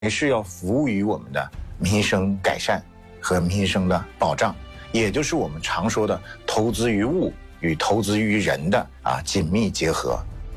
是要服务于我们的民生改善和民生的保障，也就是我们常说的投资于物与投资于人的紧密结合。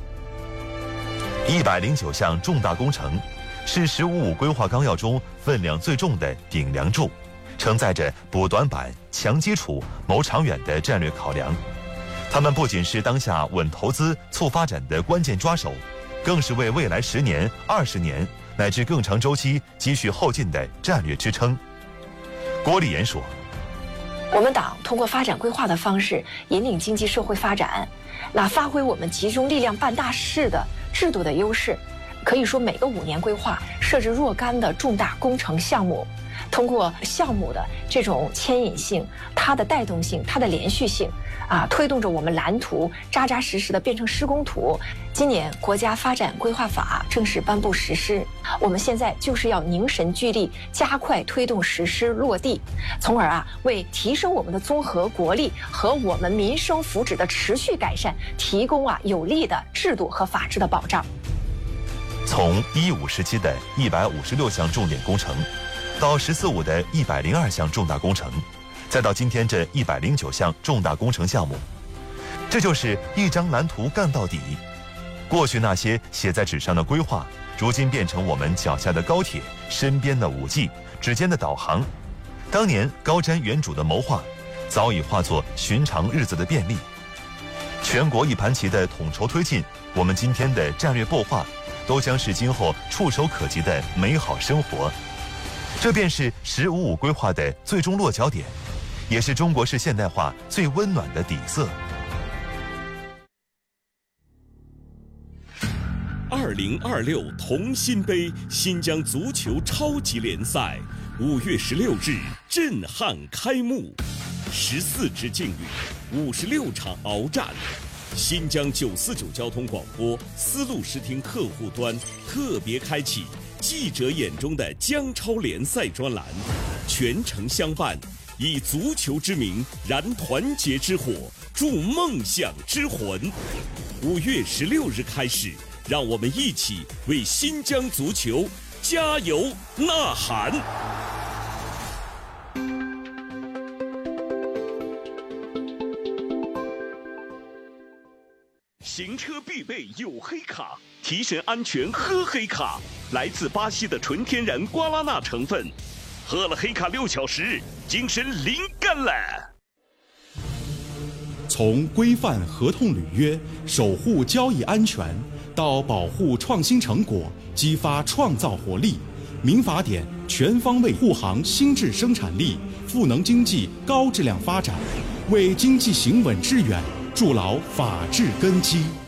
109项重大工程是“十五五”规划纲要中分量最重的顶梁柱，承载着补短板、强基础、谋长远的战略考量。它们不仅是当下稳投资、促发展的关键抓手，更是为未来10年、20年乃至更长周期积蓄后劲的战略支撑。郭立言说：“ 我们党通过发展规划的方式引领经济社会发展，发挥我们集中力量办大事的制度的优势。可以说，每个5年规划设置若干的重大工程项目，通过项目的这种牵引性、它的带动性、它的连续性，推动着我们蓝图扎扎实实的变成施工图。今年国家发展规划法正式颁布实施，我们现在就是要凝神聚力，加快推动实施落地，从而为提升我们的综合国力和我们民生福祉的持续改善提供有力的制度和法治的保障。” 从15时期的156项重点工程，到“14五”的102项重大工程，再到今天这109项重大工程项目，这就是一张蓝图干到底。过去那些写在纸上的规划，如今变成我们脚下的高铁、身边的5G、指尖的导航。当年高瞻远瞩的谋划，早已化作寻常日子的便利。全国一盘棋的统筹推进，我们今天的战略擘画，都将是今后触手可及的美好生活。这便是“十五五”规划的最终落脚点，也是中国式现代化最温暖的底色。 2026同心杯新疆足球超级联赛5月16日震撼开幕，14支劲旅，56场鏖战。新疆949交通广播丝路视听客户端特别开启记者眼中的疆超联赛专栏，全程相伴，以足球之名燃团结之火，铸梦想之魂。5月16日开始，让我们一起为新疆足球加油呐喊。行车必备有黑卡，提神安全喝黑卡。来自巴西的纯天然瓜拉纳成分，喝了黑卡6小时，精神灵感了。 从规范合同履约、守护交易安全，到保护创新成果、激发创造活力，民法典全方位护航新质生产力，赋能经济高质量发展，为经济行稳致远筑牢法治根基。